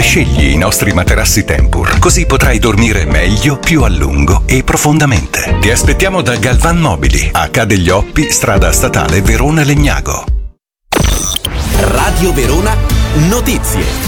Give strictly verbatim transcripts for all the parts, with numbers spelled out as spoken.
Scegli i nostri materassi Tempur, così potrai dormire meglio, più a lungo e profondamente. Ti aspettiamo da Galvan Mobili, a Ca' degli Oppi, strada statale Verona Legnago. Radio Verona Notizie.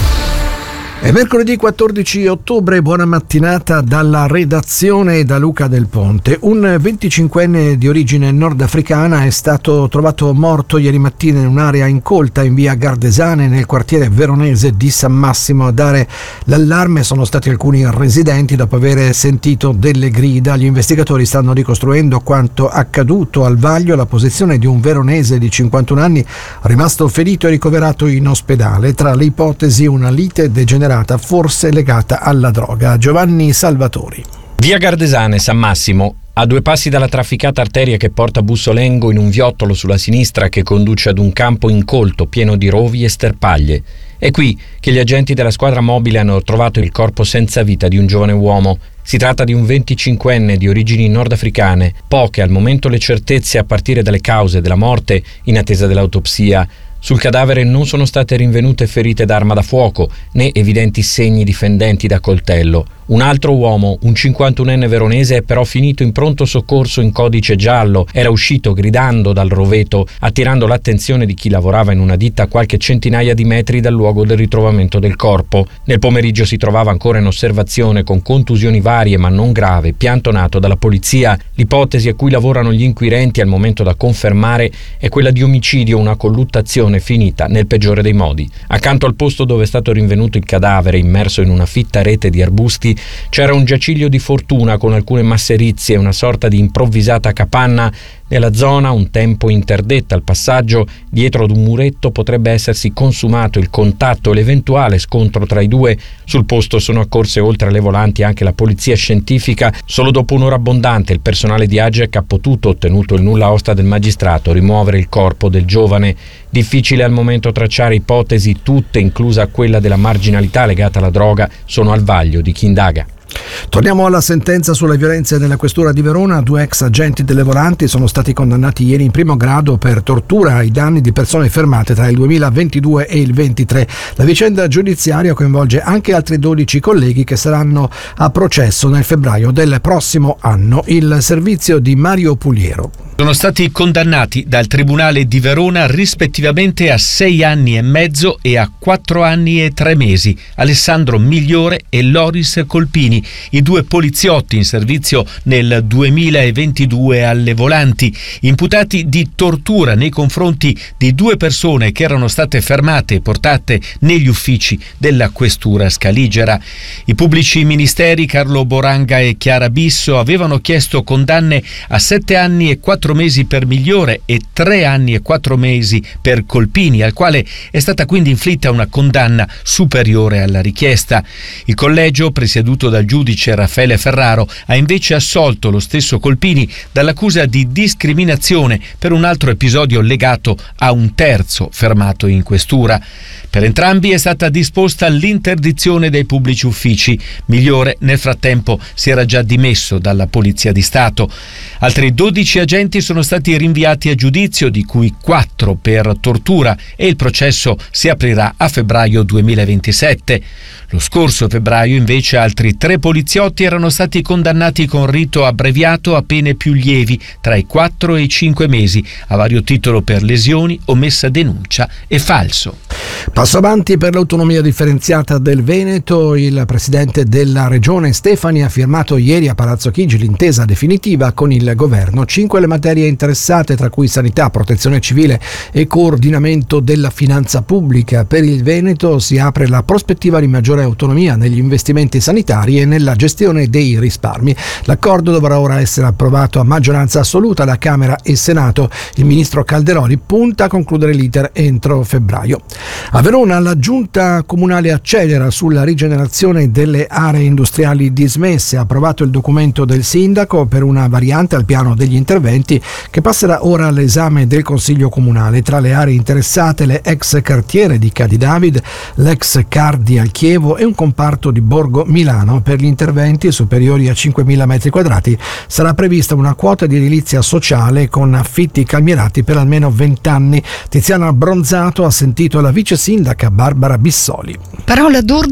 È mercoledì quattordici ottobre, buona mattinata dalla redazione e da Luca Del Ponte. Un venticinquenne di origine nordafricana è stato trovato morto ieri mattina in un'area incolta in via Gardesane nel quartiere veronese di San Massimo. A dare l'allarme sono stati alcuni residenti dopo aver sentito delle grida. Gli investigatori stanno ricostruendo quanto accaduto al vaglio. La posizione di un veronese di cinquantuno anni rimasto ferito e ricoverato in ospedale. Tra le ipotesi una lite degenerata forse legata alla droga. Giovanni Salvatori. Via Gardesane, San Massimo, a due passi dalla trafficata arteria che porta a Bussolengo, in un viottolo sulla sinistra che conduce ad un campo incolto pieno di rovi e sterpaglie. È qui che gli agenti della squadra mobile hanno trovato il corpo senza vita di un giovane uomo. Si tratta di un venticinquenne di origini nordafricane, poche al momento le certezze a partire dalle cause della morte in attesa dell'autopsia. Sul cadavere non sono state rinvenute ferite d'arma da fuoco né evidenti segni di fendenti da coltello. Un altro uomo, un cinquantunenne veronese, è però finito in pronto soccorso in codice giallo. Era uscito gridando dal roveto, attirando l'attenzione di chi lavorava in una ditta a qualche centinaia di metri dal luogo del ritrovamento del corpo. Nel pomeriggio si trovava ancora in osservazione con contusioni varie ma non grave, piantonato dalla polizia. L'ipotesi a cui lavorano gli inquirenti al momento da confermare è quella di omicidio, una colluttazione finita nel peggiore dei modi. Accanto al posto dove è stato rinvenuto il cadavere, immerso in una fitta rete di arbusti, c'era un giaciglio di fortuna con alcune masserizie, una sorta di improvvisata capanna. Nella zona, un tempo interdetta al passaggio, dietro ad un muretto potrebbe essersi consumato il contatto e l'eventuale scontro tra i due. Sul posto sono accorse oltre alle volanti anche la polizia scientifica. Solo dopo un'ora abbondante il personale di Agec ha potuto, ottenuto il nulla osta del magistrato, rimuovere il corpo del giovane. Difficile al momento tracciare ipotesi, tutte, inclusa quella della marginalità legata alla droga, sono al vaglio di chi indaga. Torniamo alla sentenza sulle violenze nella questura di Verona. Due ex agenti delle volanti sono stati condannati ieri in primo grado per tortura ai danni di persone fermate tra il duemilaventidue e il ventitré. La vicenda giudiziaria coinvolge anche altri dodici colleghi che saranno a processo nel febbraio del prossimo anno. Il servizio di Mario Puliero. Sono stati condannati dal Tribunale di Verona rispettivamente a sei anni e mezzo e a quattro anni e tre mesi Alessandro Migliore e Loris Colpini, i due poliziotti in servizio nel duemilaventidue alle volanti, imputati di tortura nei confronti di due persone che erano state fermate e portate negli uffici della questura scaligera. I pubblici ministeri Carlo Boranga e Chiara Bisso avevano chiesto condanne a sette anni e quattro mesi per Migliore e tre anni e quattro mesi per Colpini, al quale è stata quindi inflitta una condanna superiore alla richiesta. Il collegio, presieduto dal giudice Raffaele Ferraro, ha invece assolto lo stesso Colpini dall'accusa di discriminazione per un altro episodio legato a un terzo fermato in questura. Per entrambi è stata disposta l'interdizione dei pubblici uffici. Migliore nel frattempo si era già dimesso dalla Polizia di Stato. Altri dodici agenti sono stati rinviati a giudizio, di cui quattro per tortura, e il processo si aprirà a febbraio duemilaventisette. Lo scorso febbraio invece altri tre poliziotti erano stati condannati con rito abbreviato a pene più lievi, tra i quattro e i cinque mesi, a vario titolo per lesioni, omessa denuncia e falso. Passo avanti per l'autonomia differenziata del Veneto. Il presidente della regione Stefani ha firmato ieri a Palazzo Chigi l'intesa definitiva con il governo. Cinque le materie interessate, tra cui sanità, protezione civile e coordinamento della finanza pubblica. Per il Veneto si apre la prospettiva di maggiore autonomia negli investimenti sanitari e nella gestione dei risparmi. L'accordo dovrà ora essere approvato a maggioranza assoluta da Camera e Senato. Il ministro Calderoli punta a concludere l'iter entro febbraio. A Verona la giunta comunale accelera sulla rigenerazione delle aree industriali dismesse. Ha approvato il documento del sindaco per una variante al piano degli interventi che passerà ora all'esame del Consiglio Comunale. Tra le aree interessate le ex cartiere di Cadi David, l'ex Car di Alchievo e un comparto di Borgo Milano. Per gli interventi superiori a cinquemila metri quadrati sarà prevista una quota di edilizia sociale con affitti calmierati per almeno venti anni. Tiziana Bronzato ha sentito la vice sindaca Barbara Bissoli. Parola d'ordine